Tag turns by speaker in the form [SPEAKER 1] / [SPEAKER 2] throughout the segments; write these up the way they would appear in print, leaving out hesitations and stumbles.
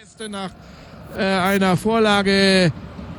[SPEAKER 1] Nach einer Vorlage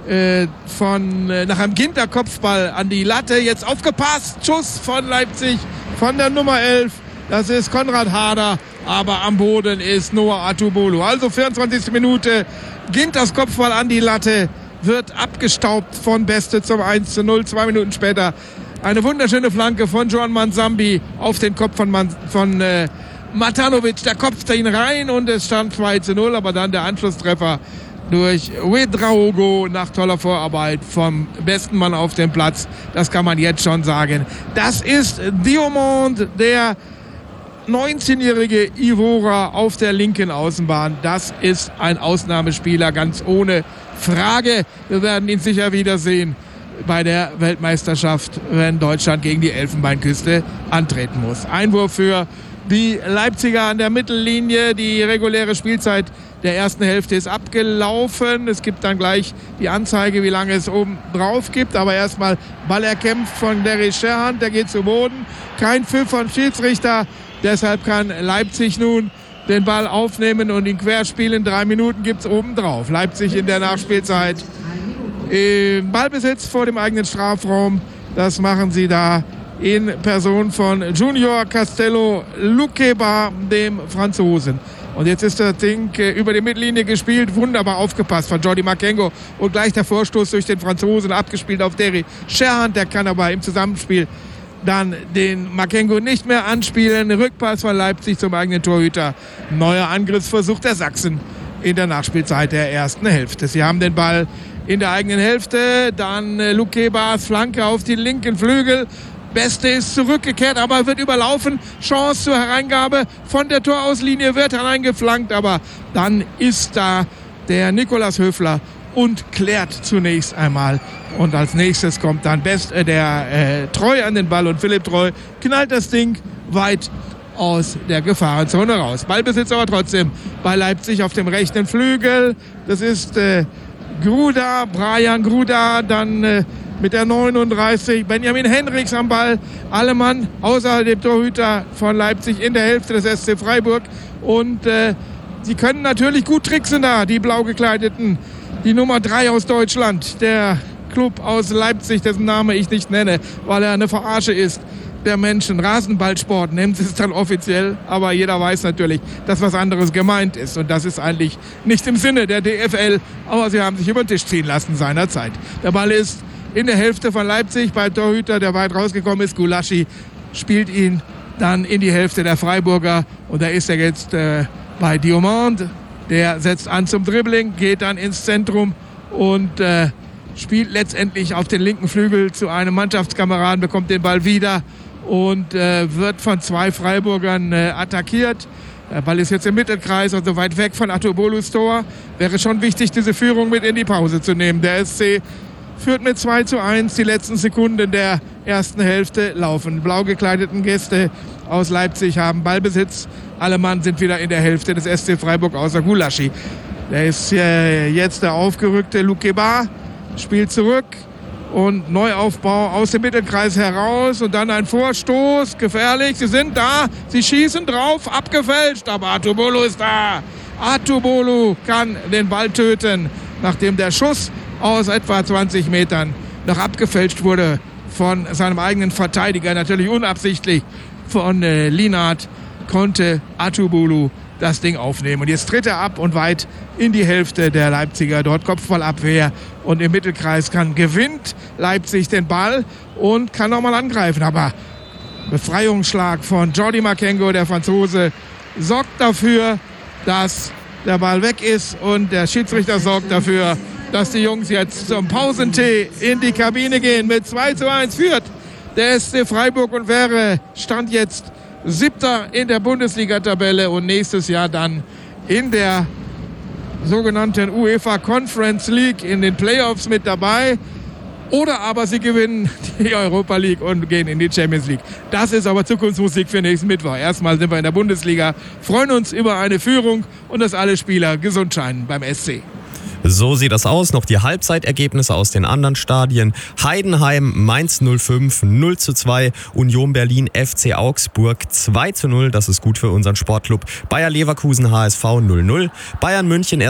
[SPEAKER 1] nach einem Ginter-Kopfball an die Latte. Jetzt aufgepasst. Schuss von Leipzig von der Nummer 11. Das ist Konrad Harder. Aber am Boden ist Noah Atubolu. Also 24. Minute. Ginters Kopfball an die Latte. Wird abgestaubt von Beste zum 1:0. 2 Minuten später eine wunderschöne Flanke von Joan Manzambi auf den Kopf von Matanovic. Der kopfte ihn rein und es stand 2:0. Aber dann der Anschlusstreffer durch Ouedraogo nach toller Vorarbeit vom besten Mann auf dem Platz. Das kann man jetzt schon sagen. Das ist Diomande, der 19-jährige Ivora auf der linken Außenbahn. Das ist ein Ausnahmespieler, ganz ohne Frage. Wir werden ihn sicher wiedersehen bei der Weltmeisterschaft, wenn Deutschland gegen die Elfenbeinküste antreten muss. Einwurf für die Leipziger an der Mittellinie. Die reguläre Spielzeit der ersten Hälfte ist abgelaufen. Es gibt dann gleich die Anzeige, wie lange es oben drauf gibt. Aber erstmal Ball erkämpft von Derry Sherhand. Der geht zu Boden. Kein Pfiff vom Schiedsrichter. Deshalb kann Leipzig nun den Ball aufnehmen und ihn querspielen. 3 Minuten gibt es oben drauf. Leipzig in der Nachspielzeit im Ballbesitz vor dem eigenen Strafraum. Das machen sie da in Person von Junior Castello Luqueba, dem Franzosen. Und jetzt ist das Ding über die Mittellinie gespielt. Wunderbar aufgepasst von Jordi Makengo. Und gleich der Vorstoß durch den Franzosen abgespielt auf Derry Sherhand. Der kann aber im Zusammenspiel dann den Makengo nicht mehr anspielen. Rückpass von Leipzig zum eigenen Torhüter. Neuer Angriffsversuch der Sachsen in der Nachspielzeit der ersten Hälfte. Sie haben den Ball in der eigenen Hälfte. Dann Luquebas Flanke auf den linken Flügel. Beste ist zurückgekehrt, aber wird überlaufen. Chance zur Hereingabe von der Torauslinie, wird hereingeflankt. Aber dann ist da der Nikolas Höfler und klärt zunächst einmal. Und als nächstes kommt dann Treu an den Ball und Philipp Treu knallt das Ding weit aus der Gefahrenzone raus. Ballbesitz aber trotzdem bei Leipzig auf dem rechten Flügel. Das ist Brian Gruda, dann mit der 39 Benjamin Henrichs am Ball. Alle Mann außer dem Torhüter von Leipzig in der Hälfte des SC Freiburg. Und sie können natürlich gut tricksen da, die blau gekleideten. Die Nummer 3 aus Deutschland, der Club aus Leipzig, dessen Name ich nicht nenne, weil er eine Verarsche ist der Menschen. Rasenballsport nennt es dann offiziell, aber jeder weiß natürlich, dass was anderes gemeint ist. Und das ist eigentlich nicht im Sinne der DFL, aber sie haben sich über den Tisch ziehen lassen seinerzeit. Der Ball ist in der Hälfte von Leipzig beim Torhüter, der weit rausgekommen ist. Gulaschi spielt ihn dann in die Hälfte der Freiburger. Und da ist er jetzt bei Diomande. Der setzt an zum Dribbling, geht dann ins Zentrum und spielt letztendlich auf den linken Flügel zu einem Mannschaftskameraden, bekommt den Ball wieder und wird von 2 Freiburgern attackiert. Der Ball ist jetzt im Mittelkreis, also weit weg von Atubolus Tor. Wäre schon wichtig, diese Führung mit in die Pause zu nehmen. Der SC führt mit 2:1. Die letzten Sekunden der ersten Hälfte laufen. Blau gekleideten Gäste aus Leipzig haben Ballbesitz. Alle Mann sind wieder in der Hälfte des SC Freiburg außer Gulaschi. Der ist jetzt der aufgerückte Luqueba, spielt zurück und Neuaufbau aus dem Mittelkreis heraus und dann ein Vorstoß, gefährlich. Sie sind da, sie schießen drauf, abgefälscht, aber Atubolu ist da. Atubolu kann den Ball töten, nachdem der Schuss aus etwa 20 Metern noch abgefälscht wurde von seinem eigenen Verteidiger, natürlich unabsichtlich von Lienhardt, konnte Atubolu das Ding aufnehmen. Und jetzt tritt er ab und weit in die Hälfte der Leipziger. Dort Kopfballabwehr und im Mittelkreis gewinnt Leipzig den Ball und kann nochmal angreifen. Aber Befreiungsschlag von Jordi Makengo, der Franzose, sorgt dafür, dass der Ball weg ist und der Schiedsrichter sorgt dafür, dass die Jungs jetzt zum Pausentee in die Kabine gehen. Mit 2:1 führt der SC Freiburg und stand jetzt 7. in der Bundesliga-Tabelle und nächstes Jahr dann in der sogenannten UEFA Conference League in den Playoffs mit dabei. Oder aber sie gewinnen die Europa League und gehen in die Champions League. Das ist aber Zukunftsmusik für nächsten Mittwoch. Erstmal sind wir in der Bundesliga, freuen uns über eine Führung und dass alle Spieler gesund scheinen beim SC.
[SPEAKER 2] So sieht das aus. Noch die Halbzeitergebnisse aus den anderen Stadien. Heidenheim, Mainz 05, 0:2. Union Berlin, FC Augsburg 2:0. Das ist gut für unseren Sportclub. Bayer Leverkusen, HSV 0:0. Bayern München